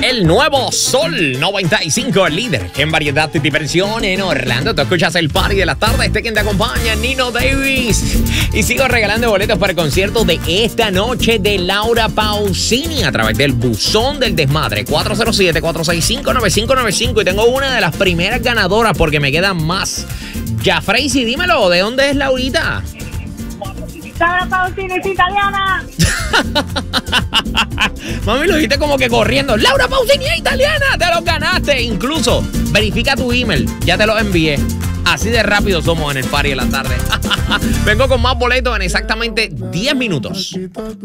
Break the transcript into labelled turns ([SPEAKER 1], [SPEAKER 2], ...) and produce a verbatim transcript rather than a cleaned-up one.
[SPEAKER 1] El nuevo Sol noventa y cinco, el líder en variedad y diversión en Orlando. Tú escuchas el party de la tarde. Este quien te acompaña, Nino Davis. Y sigo regalando boletos para el concierto de esta noche de Laura Pausini a través del buzón del desmadre. cuatro cero siete, cuatro seis cinco, nueve cinco nueve cinco. Y tengo una de las primeras ganadoras porque me quedan más. Ya, Freisy, dímelo, ¿de dónde es Laurita?
[SPEAKER 2] Laura Pausini es italiana.
[SPEAKER 1] Mami, lo dijiste como que corriendo. Laura Pausini es italiana, te lo ganaste. Incluso, verifica tu email, ya te lo envié. Así de rápido somos en el party de la tarde. Vengo con más boletos en exactamente diez minutos.